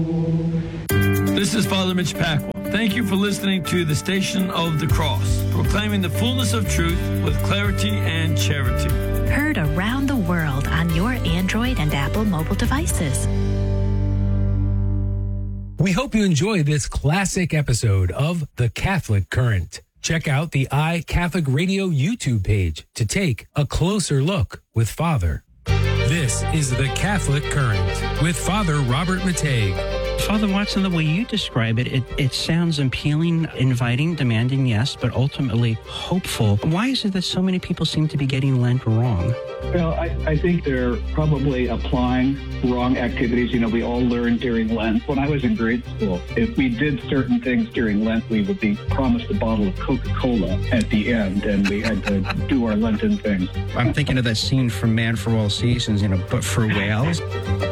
This is Father Mitch Pacwa. Thank you for listening to the Station of the Cross, proclaiming the fullness of truth with clarity and charity. Heard around the world on your Android and Apple mobile devices. We hope you enjoy this classic episode of The Catholic Current. Check out the iCatholic Radio YouTube page to take a closer look with Father. This is The Catholic Current with Father Robert Matei. Father Watson, the way you describe it, it sounds appealing, inviting, demanding, yes, but ultimately hopeful. Why is it that so many people seem to be getting Lent wrong? Well, I think they're probably applying wrong activities. You know, we all learned during Lent. When I was in grade school, if we did certain things during Lent, we would be promised a bottle of Coca-Cola at the end, and we had to do our Lenten things. I'm thinking of that scene from Man for All Seasons, but for whales.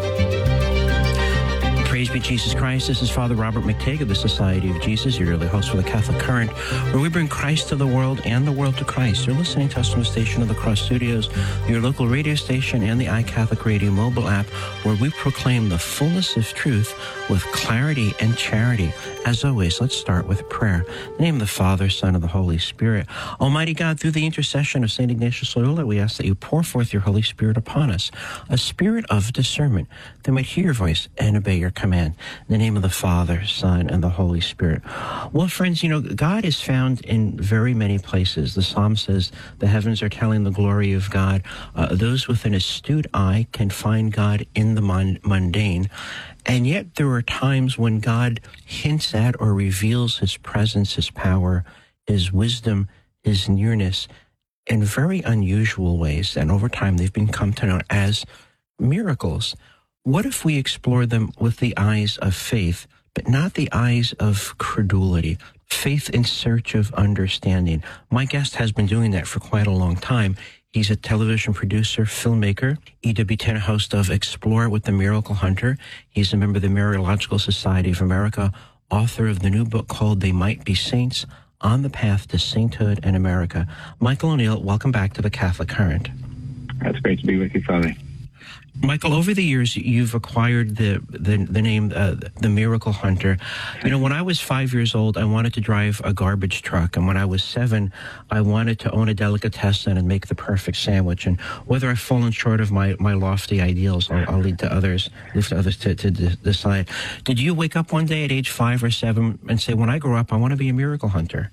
Praise be Jesus Christ. This is Father Robert McTague of the Society of Jesus, your daily host for the Catholic Current, where we bring Christ to the world and the world to Christ. You're listening to us from the Station of the Cross Studios, your local radio station, and the iCatholic Radio mobile app, where we proclaim the fullness of truth with clarity and charity. As always, let's start with prayer. In the name of the Father, Son, and the Holy Spirit. Almighty God, through the intercession of St. Ignatius Loyola, we ask that you pour forth your Holy Spirit upon us, a spirit of discernment, that we might hear your voice and obey your command. In the name of the Father, Son, and the Holy Spirit. Well, friends, God is found in very many places. The Psalm says the heavens are telling the glory of God. Those with an astute eye can find God in the mundane. And yet there are times when God hints at or reveals his presence, his power, his wisdom, his nearness in very unusual ways. And over time, they've become known as miracles. What if we explore them with the eyes of faith, but not the eyes of credulity? Faith in search of understanding. My guest has been doing that for quite a long time. He's a television producer, filmmaker, EWTN host of Explore with the Miracle Hunter. He's a member of the Mariological Society of America, author of the new book called They Might Be Saints, On the Path to Sainthood in America. Michael O'Neill, welcome back to the Catholic Current. That's great to be with you, Father. Michael, over the years, you've acquired the name, the Miracle Hunter. When I was 5 years old, I wanted to drive a garbage truck. And when I was 7, I wanted to own a delicatessen and make the perfect sandwich. And whether I've fallen short of my lofty ideals, I'll leave to others to decide. Did you wake up one day at age 5 or 7 and say, when I grow up, I want to be a miracle hunter?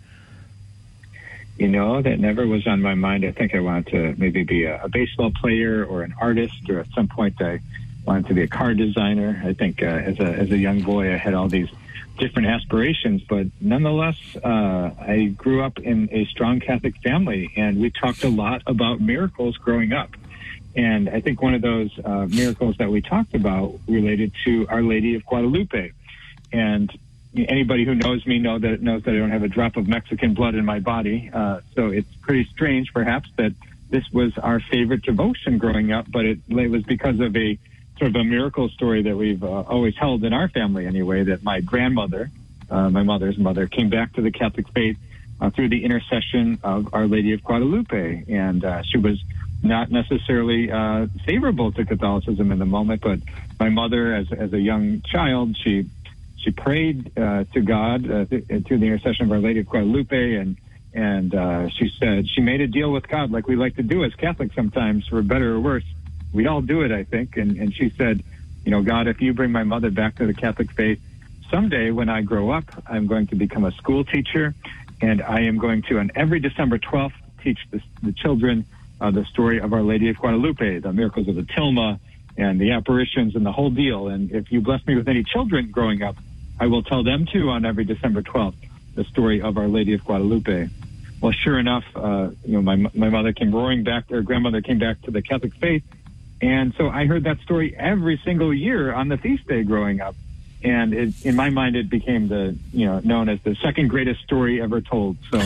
That never was on my mind. I think I wanted to maybe be a baseball player or an artist, or at some point I wanted to be a car designer. I think as a young boy, I had all these different aspirations, but nonetheless, I grew up in a strong Catholic family, and we talked a lot about miracles growing up. And I think one of those miracles that we talked about related to Our Lady of Guadalupe. And anybody who knows me knows that I don't have a drop of Mexican blood in my body. So it's pretty strange, perhaps, that this was our favorite devotion growing up, but it was because of a sort of a miracle story that we've always held in our family anyway, that my grandmother, my mother's mother, came back to the Catholic faith through the intercession of Our Lady of Guadalupe. And she was not necessarily favorable to Catholicism in the moment, but my mother, as a young child, she prayed to God through the intercession of Our Lady of Guadalupe, and she said she made a deal with God like we like to do as Catholics sometimes, for better or worse. We all do it, I think. And she said, God, if you bring my mother back to the Catholic faith, someday when I grow up, I'm going to become a school teacher, and I am going to, on every December 12th, teach the children the story of Our Lady of Guadalupe, the miracles of the Tilma, and the apparitions and the whole deal. And if you bless me with any children growing up, I will tell them, too, on every December 12th, the story of Our Lady of Guadalupe. Well, sure enough, my mother came roaring back, her grandmother came back to the Catholic faith. And so I heard that story every single year on the feast day growing up. And in my mind, it became known as the second greatest story ever told. So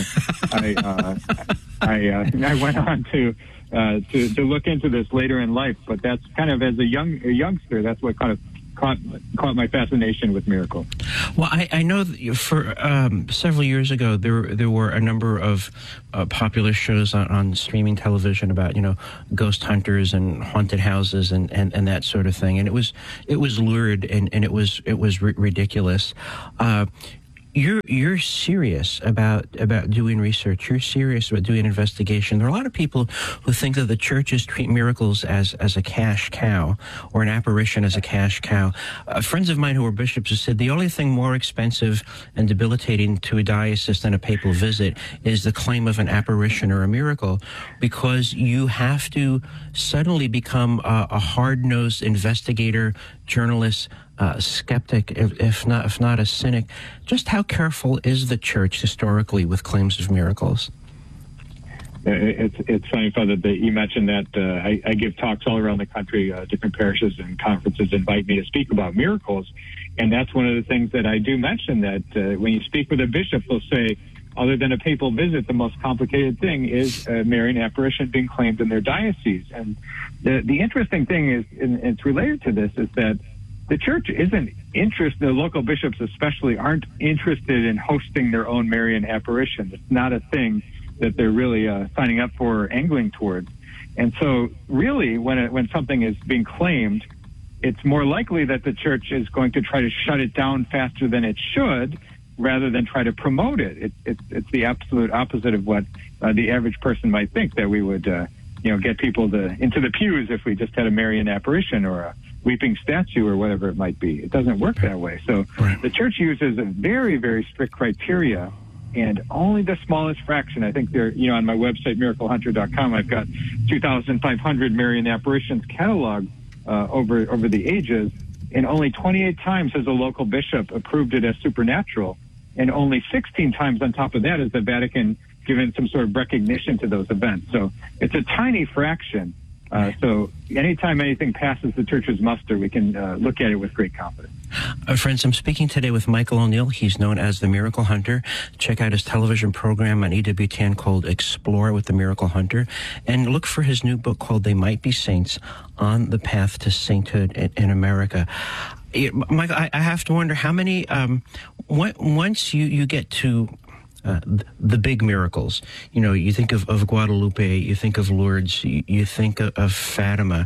I went on to look into this later in life. But that's kind of, as a youngster, that's what kind of caught my fascination with miracles. Well, I know that for several years ago there were a number of popular shows on streaming television about ghost hunters and haunted houses and that sort of thing, and it was lurid and it was ridiculous. You're serious about doing research. You're serious about doing investigation. There are a lot of people who think that the churches treat miracles as a cash cow or an apparition as a cash cow. Friends of mine who are bishops have said the only thing more expensive and debilitating to a diocese than a papal visit is the claim of an apparition or a miracle, because you have to suddenly become a hard-nosed investigator, journalist, skeptic, if not a cynic. Just how careful is the church historically with claims of miracles? It's funny, Father, that you mentioned that. I give talks all around the country. Different parishes and conferences invite me to speak about miracles, and that's one of the things that I do mention, that when you speak with a bishop, they'll say, other than a papal visit, the most complicated thing is a Marian apparition being claimed in their diocese. And the interesting thing is, and it's related to this, is that the church isn't interested, the local bishops especially aren't interested in hosting their own Marian apparition. It's not a thing that they're really signing up for or angling towards. And so really, when something is being claimed, it's more likely that the church is going to try to shut it down faster than it should, rather than try to promote it. It's the absolute opposite of what the average person might think, that we would get people into the pews if we just had a Marian apparition or a weeping statue or whatever it might be. It doesn't work that way. So the church uses a very, very strict criteria, and only the smallest fraction. I think they're, on my website, miraclehunter.com, I've got 2,500 Marian apparitions cataloged over the ages, and only 28 times has a local bishop approved it as supernatural, and only 16 times on top of that has the Vatican given some sort of recognition to those events. So it's a tiny fraction. So anytime anything passes the church's muster, we can look at it with great confidence. Friends, I'm speaking today with Michael O'Neill. He's known as the Miracle Hunter. Check out his television program on EWTN called Explore with the Miracle Hunter, and look for his new book called They Might Be Saints, On the Path to Sainthood in America. Michael, I have to wonder how many, once you get to the big miracles, you think of Guadalupe, you think of Lourdes, you think of Fatima.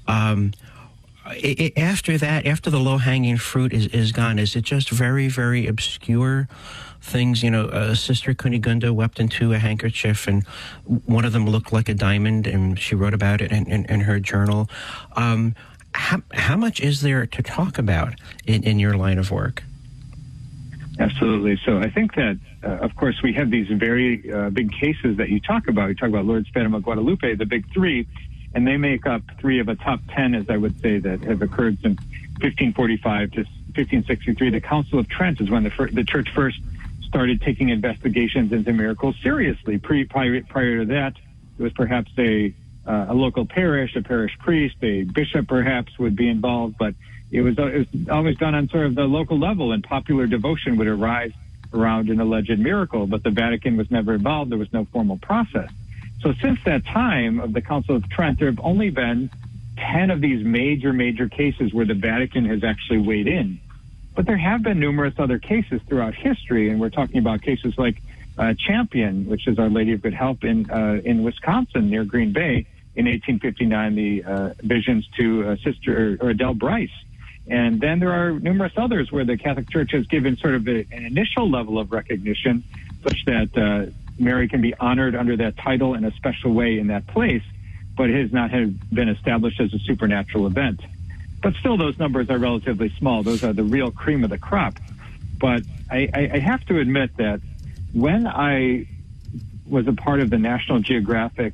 After that, after the low-hanging fruit is gone, is it just very, very obscure things? Sister Kunigunda wept into a handkerchief, and one of them looked like a diamond, and she wrote about it in her journal. How much is there to talk about in your line of work? Absolutely. So I think that, of course, we have these very big cases that you talk about. You talk about Lourdes, Fatima, Guadalupe, the big three, and they make up three of a top 10, as I would say, that have occurred since 1545 to 1563. The Council of Trent is when the church first started taking investigations into miracles seriously. Prior to that, it was perhaps a local parish, a parish priest, a bishop perhaps would be involved, but it was always done on sort of the local level, and popular devotion would arise around an alleged miracle, but the Vatican was never involved. There was no formal process. So since that time of the Council of Trent, there have only been 10 of these major cases where the Vatican has actually weighed in. But there have been numerous other cases throughout history, and we're talking about cases like Champion, which is Our Lady of Good Help in Wisconsin near Green Bay in 1859, the visions to Sister or Adele Bryce. And then there are numerous others where the Catholic Church has given sort of an initial level of recognition such that Mary can be honored under that title in a special way in that place, but it has not been established as a supernatural event. But still, those numbers are relatively small. Those are the real cream of the crop. But I have to admit that when I was a part of the National Geographic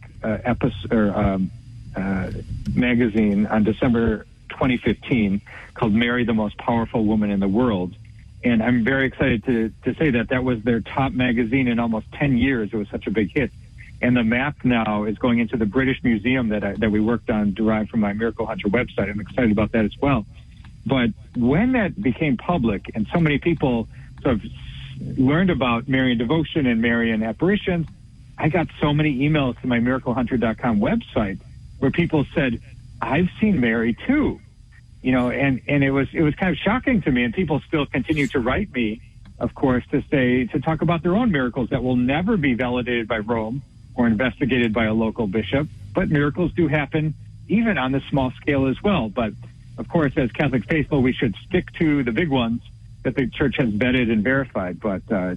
magazine on December 2015 called Mary, the Most Powerful Woman in the World. And I'm very excited to say that was their top magazine in almost 10 years. It was such a big hit. And the map now is going into the British Museum that we worked on, derived from my Miracle Hunter website. I'm excited about that as well. But when that became public and so many people sort of learned about Marian devotion and Marian apparitions, I got so many emails to my miraclehunter.com website where people said, I've seen Mary too. and it was kind of shocking to me, and people still continue to write me, of course, to talk about their own miracles that will never be validated by Rome or investigated by a local bishop. But miracles do happen even on the small scale as well. But of course, as Catholic faithful, we should stick to the big ones that the church has vetted and verified. But